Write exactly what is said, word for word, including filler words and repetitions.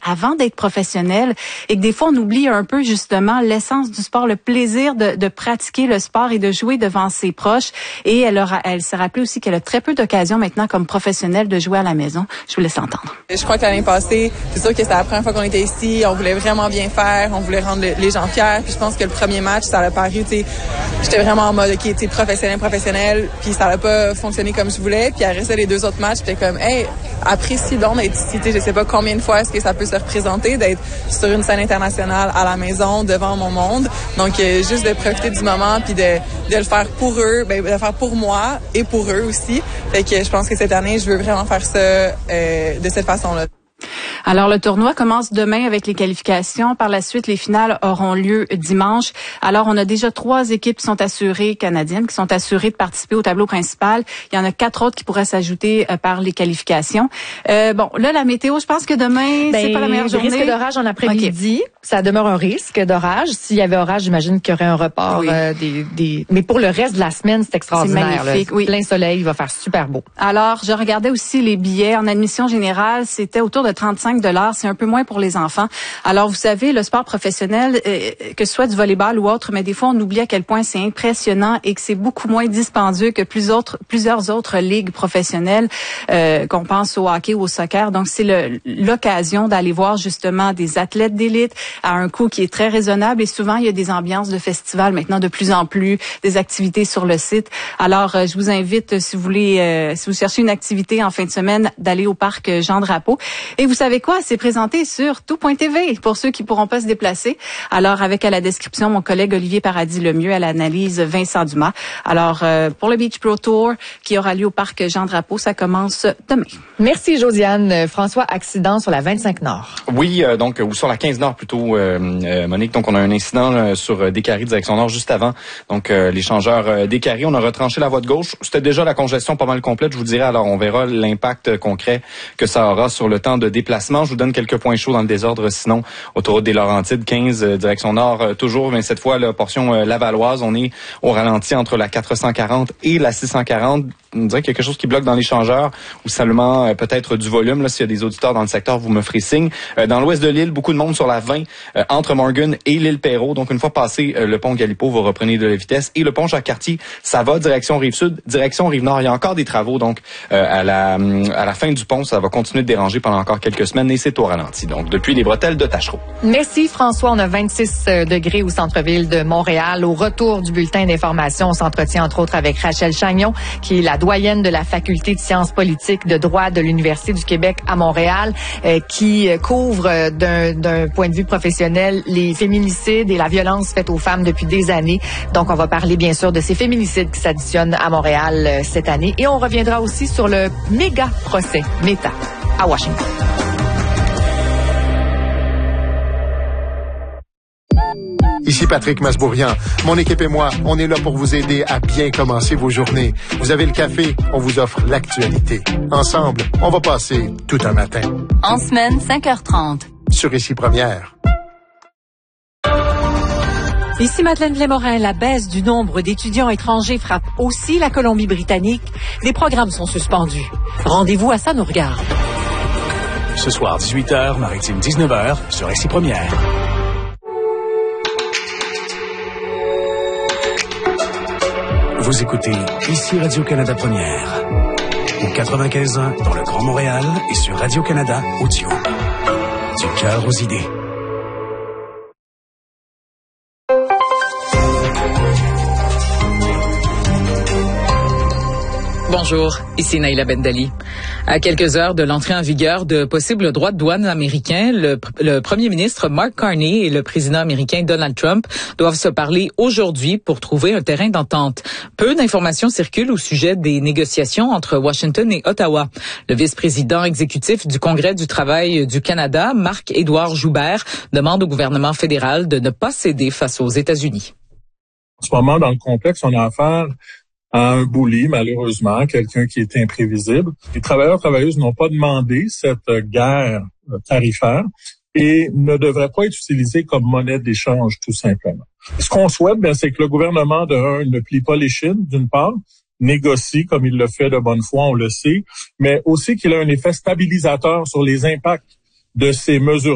avant d'être professionnel et que des fois on oublie un peu justement l'essence du sport, le plaisir de, de pratiquer le sport et de jouer devant ses proches. Et elle, aura, elle s'est rappelée aussi qu'elle a très peu d'occasions maintenant comme professionnelle de jouer à la maison. Je vous laisse entendre. Je crois que l'année passée, c'est sûr que c'était la première fois qu'on était ici. On voulait vraiment bien faire, on voulait rendre les gens fiers. Puis je pense que le premier match, ça a paru, tu sais, j'étais vraiment en mode, ok, tu sais, professionnel, professionnel. Puis ça n'a pas fonctionné comme je voulais. Puis après ça, les deux autres matchs, j'étais comme, hey, apprécie donc d'être ici. Tu sais, je sais pas combien de fois est-ce que ça peut se représenter d'être sur une scène internationale à la maison devant mon monde. Donc euh, juste de profiter du moment puis de, de le faire pour eux, ben, de le faire pour moi et pour eux aussi. Fait que je pense que cette année, je veux vraiment faire ça euh, de cette façon-là. Alors, le tournoi commence demain avec les qualifications. Par la suite, les finales auront lieu dimanche. Alors, on a déjà trois équipes qui sont assurées, canadiennes, qui sont assurées de participer au tableau principal. Il y en a quatre autres qui pourraient s'ajouter euh, par les qualifications. Euh, bon, là, la météo, je pense que demain, ben, c'est pas la meilleure journée. Risque d'orage en après-midi. Okay. Ça demeure un risque d'orage. S'il y avait orage, j'imagine qu'il y aurait un report. Oui. Euh, des, des... Mais pour le reste de la semaine, c'est extraordinaire. C'est magnifique, là. Oui. Plein soleil, il va faire super beau. Alors, je regardais aussi les billets. En admission générale, c'était autour de trente-cinq dollars. C'est un peu moins pour les enfants. Alors, vous savez, le sport professionnel, euh, que ce soit du volleyball ou autre, mais des fois, on oublie à quel point c'est impressionnant et que c'est beaucoup moins dispendieux que plus autres, plusieurs autres ligues professionnelles, euh, qu'on pense au hockey ou au soccer. Donc, c'est le, l'occasion d'aller voir justement des athlètes d'élite à un coût qui est très raisonnable. Et souvent, il y a des ambiances de festivals maintenant de plus en plus, des activités sur le site. Alors, euh, je vous invite, si vous voulez, euh, si vous cherchez une activité en fin de semaine, d'aller au parc Jean Drapeau. Et vous savez quoi? C'est présenté sur tout point t v pour ceux qui pourront pas se déplacer. Alors, avec à la description, mon collègue Olivier Paradis-Lemieux, à l'analyse Vincent Dumas. Alors, euh, pour le Beach Pro Tour qui aura lieu au parc Jean Drapeau, ça commence demain. Merci, Josiane. François, accident sur la vingt-cinq Nord. Oui, euh, donc, ou sur la quinze Nord plutôt, euh, euh, Monique. Donc, on a un incident euh, sur euh, Descaries, direction Nord, juste avant. Donc, euh, l'échangeur euh, Descaries, on a retranché la voie de gauche. C'était déjà la congestion pas mal complète, je vous dirais. Alors, on verra l'impact concret que ça aura sur le temps de déplacement. Je vous donne quelques points chauds dans le désordre. Sinon, autoroute des Laurentides, quinze, euh, direction Nord, euh, toujours. Mais cette fois, la portion euh, lavalloise, on est au ralenti entre la quatre cent quarante et la six cent quarante. On dirait qu'il y a quelque chose qui bloque dans l'échangeur ou seulement euh, peut-être du volume. Là, s'il y a des auditeurs dans le secteur, vous me ferez signe. Euh, dans l'ouest de l'île, beaucoup de monde sur la vingt euh, entre Morgan et l'île Perrot. Donc, une fois passé euh, le pont Galipo, vous reprenez de la vitesse. Et le pont Jacques-Cartier, ça va direction Rive-Sud, direction Rive-Nord. Il y a encore des travaux. Donc, euh, à la à la fin du pont, ça va continuer de déranger pendant encore quelques semaines et c'est au ralenti. Donc, depuis les bretelles de Tachereau. Merci, François. On a vingt-six degrés au centre-ville de Montréal. Au retour du bulletin d'information, on s'entretient entre autres avec Rachel Chagnon, qui est la doyenne de la faculté de sciences politiques de droit de l'Université du Québec à Montréal, euh, qui couvre d'un, d'un point de vue professionnel les féminicides et la violence faite aux femmes depuis des années. Donc, on va parler bien sûr de ces féminicides qui s'additionnent à Montréal euh, cette année. Et on reviendra aussi sur le méga procès Meta à Washington. Ici Patrick Masbourian. Mon équipe et moi, on est là pour vous aider à bien commencer vos journées. Vous avez le café, on vous offre l'actualité. Ensemble, on va passer tout un matin. En semaine, cinq heures trente. Sur Ici Première. Ici Madeleine Lémorin, la baisse du nombre d'étudiants étrangers frappe aussi la Colombie-Britannique. Les programmes sont suspendus. Rendez-vous à Ça nous regarde. Ce soir, dix-huit heures, Maritime dix-neuf heures, sur Ici Première. Vous écoutez Ici Radio-Canada Première. Au quatre-vingt-quinze ans dans le Grand Montréal et sur Radio-Canada Audio. Du cœur aux idées. Bonjour, ici Naïla Bendali. À quelques heures de l'entrée en vigueur de possibles droits de douane américains, le, le premier ministre Mark Carney et le président américain Donald Trump doivent se parler aujourd'hui pour trouver un terrain d'entente. Peu d'informations circulent au sujet des négociations entre Washington et Ottawa. Le vice-président exécutif du Congrès du travail du Canada, Marc-Édouard Joubert, demande au gouvernement fédéral de ne pas céder face aux États-Unis. En ce moment, dans le complexe, on a affaire à un bully, malheureusement, quelqu'un qui est imprévisible. Les travailleurs et travailleuses n'ont pas demandé cette guerre tarifaire et ne devraient pas être utilisés comme monnaie d'échange, tout simplement. Ce qu'on souhaite, bien, c'est que le gouvernement, de un, ne plie pas les chines, d'une part, négocie comme il le fait de bonne foi, on le sait, mais aussi qu'il ait un effet stabilisateur sur les impacts de ces mesures.